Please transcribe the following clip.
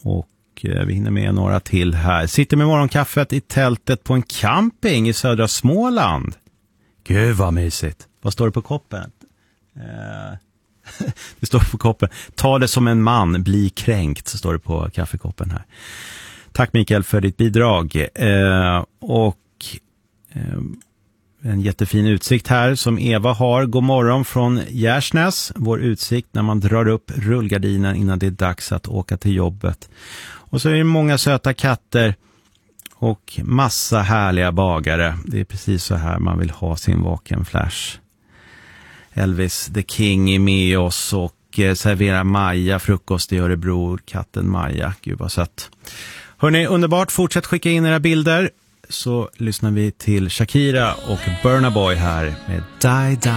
Och vi hinner med några till här. Sitter med morgonkaffet i tältet på en camping i södra Småland. Gud vad mysigt. Vad står det på koppen? Det står på koppen. Ta det som en man, bli kränkt, så står det på kaffekoppen här. Tack Mikael för ditt bidrag. En jättefin utsikt här som Eva har. God morgon från Gärsnäs. Vår utsikt när man drar upp rullgardinen innan det är dags att åka till jobbet. Och så är det många söta katter och massa härliga bagare. Det är precis så här man vill ha sin vaken flash. Elvis the King är med oss och serverar Maja frukost i Örebro. Katten Maja, gud vad sött. Hörrni, underbart. Fortsätt skicka in era bilder. Så lyssnar vi till Shakira och Burna Boy här med Die Die.